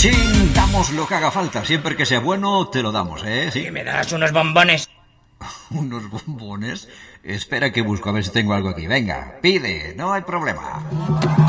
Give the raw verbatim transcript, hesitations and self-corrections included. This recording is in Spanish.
Chuchín, damos lo que haga falta. Siempre que sea bueno, te lo damos, ¿eh? ¿Sí? ¿Y me das unos bombones? ¿Unos bombones? Espera que busco a ver si tengo algo aquí. Venga, pide, no hay problema.